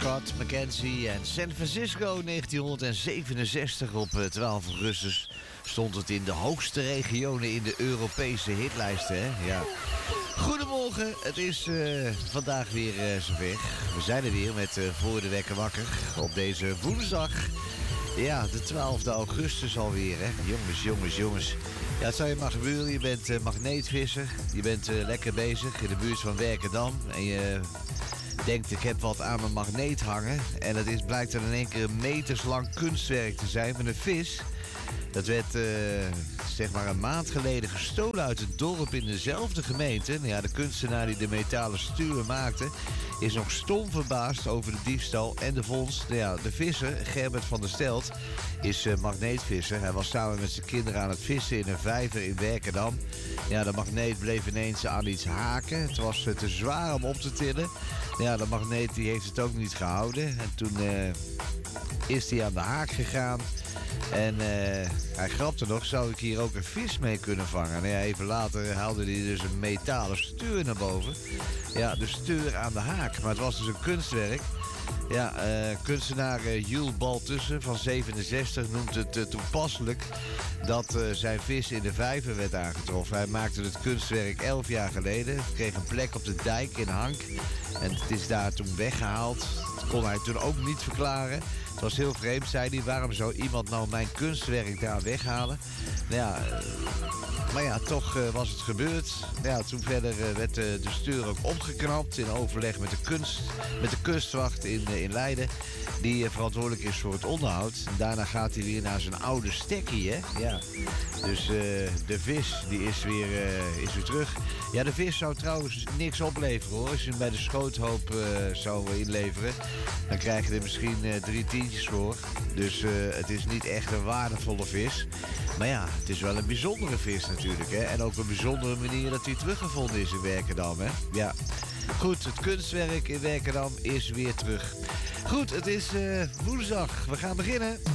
Scott McKenzie en San Francisco 1967 op 12 augustus stond het in de hoogste regionen in de Europese hitlijsten. Hè? Ja. Goedemorgen, het is vandaag weer zover. We zijn er weer met Voor de Wekker Wakker op deze woensdag. Ja, de 12e augustus alweer, hè. Jongens. Ja, het zou je maar gebeuren. Je bent magneetvisser. Je bent lekker bezig in de buurt van Werkendam. En je denkt, ik heb wat aan mijn magneet hangen. En het blijkt dan in één keer een meterslang kunstwerk te zijn met een vis. Dat werd zeg maar een maand geleden gestolen uit het dorp in dezelfde gemeente. Nou ja, de kunstenaar die de metalen stuur maakte is nog stom verbaasd over de diefstal en de vondst. Nou ja, de visser, Gerbert van der Stelt, is magneetvisser. Hij was samen met zijn kinderen aan het vissen in een vijver in Werkendam. Ja, de magneet bleef ineens aan iets haken. Het was te zwaar om op te tillen. Ja, de magneet die heeft het ook niet gehouden. En toen is hij aan de haak gegaan. En hij grapte nog, zou ik hier ook een vis mee kunnen vangen? Nou ja, even later haalde hij dus een metalen stuur naar boven. Ja, de stuur aan de haak. Maar het was dus een kunstwerk. Ja, kunstenaar Jules Baltussen van 67 noemt het toepasselijk dat zijn vis in de vijver werd aangetroffen. Hij maakte het kunstwerk 11 jaar geleden. Het kreeg een plek op de dijk in Hank. En het is daar toen weggehaald. Dat kon hij toen ook niet verklaren. Het was heel vreemd, zei hij. Waarom zou iemand nou mijn kunstwerk daar weghalen? Nou ja, maar ja, toch was het gebeurd. Ja, toen verder werd de stuur ook opgeknapt in overleg met de kustwacht in Leiden. Die verantwoordelijk is voor het onderhoud. En daarna gaat hij weer naar zijn oude stekkie, hè? Ja. Dus de vis, die is weer terug. Ja, de vis zou trouwens niks opleveren, hoor. Als je hem bij de schoothoop zou inleveren, dan krijg je er misschien 3 tientjes voor. Dus het is niet echt een waardevolle vis. Maar ja, het is wel een bijzondere vis natuurlijk, hè. En ook een bijzondere manier dat hij teruggevonden is in Werkendam, hè. Ja. Goed, het kunstwerk in Werkendam is weer terug. Goed, het is woensdag. We gaan beginnen.